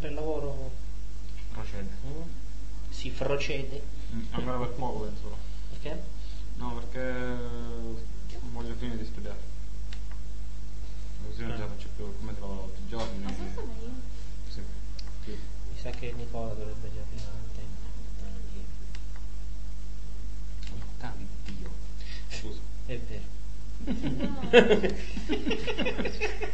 mentre il lavoro Procede. si procede. Ancora per poco penso però. Perché? No, perché voglio finire di studiare. Così non ce la faccio più, come lavoro tutti i giorni. Ma senza me io? Sì. Mi sa che Nicola dovrebbe già prima del tempo. Ottavi Dio. Scusa. È vero. No.